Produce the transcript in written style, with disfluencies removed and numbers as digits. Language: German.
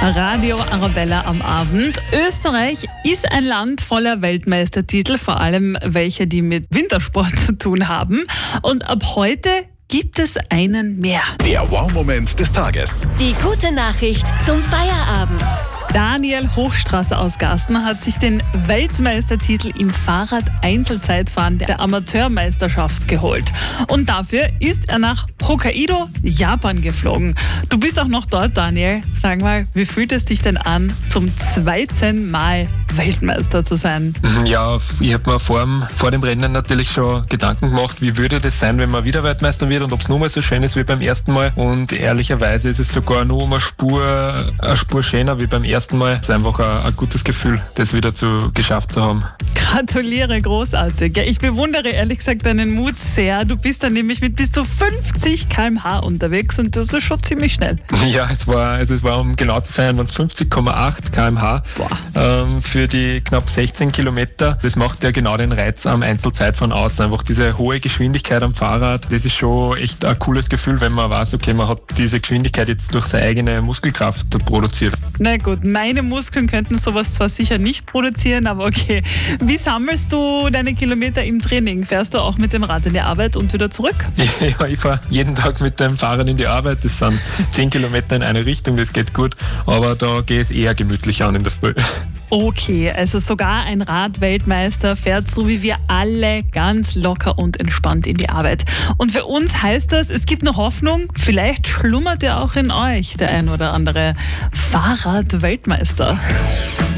Radio Arabella am Abend. Österreich ist ein Land voller Weltmeistertitel, vor allem welche, die mit Wintersport zu tun haben. Und ab heute gibt es einen mehr. Der Wow-Moment des Tages. Die gute Nachricht zum Feierabend. Daniel Hochstrasser aus Garsten hat sich den Weltmeistertitel im Fahrrad-Einzelzeitfahren der Amateurmeisterschaft geholt. Und dafür ist er nach Hokkaido, Japan geflogen. Du bist auch noch dort, Daniel. Sag mal, wie fühlt es dich denn an, zum zweiten Mal Weltmeister zu sein? Ja, ich habe mir vor dem Rennen natürlich schon Gedanken gemacht, wie würde das sein, wenn man wieder Weltmeister wird und ob es nochmal so schön ist wie beim ersten Mal. Und ehrlicherweise ist es sogar noch eine Spur schöner wie beim ersten Mal. Es ist einfach ein gutes Gefühl, das wieder geschafft zu haben. Gratuliere, großartig. Ja, ich bewundere ehrlich gesagt deinen Mut sehr. Du bist dann nämlich mit bis zu 50 km/h unterwegs und das ist schon ziemlich schnell. Ja, es war um genau zu sein, waren es 50,8 km/h für die knapp 16 Kilometer. Das macht ja genau den Reiz am Einzelzeitfahren aus. Einfach diese hohe Geschwindigkeit am Fahrrad, das ist schon echt ein cooles Gefühl, wenn man weiß, okay, man hat diese Geschwindigkeit jetzt durch seine eigene Muskelkraft produziert. Na gut, meine Muskeln könnten sowas zwar sicher nicht produzieren, aber okay. Wie sammelst du deine Kilometer im Training? Fährst du auch mit dem Rad in die Arbeit und wieder zurück? Ja, ich fahre jeden Tag mit dem Fahrrad in die Arbeit. Das sind 10 Kilometer in eine Richtung, das geht gut. Aber da gehe ich eher gemütlich an in der Früh. Okay, also sogar ein Radweltmeister fährt so wie wir alle ganz locker und entspannt in die Arbeit. Und für uns heißt das, es gibt noch Hoffnung, vielleicht schlummert ja auch in euch der ein oder andere Fahrradweltmeister.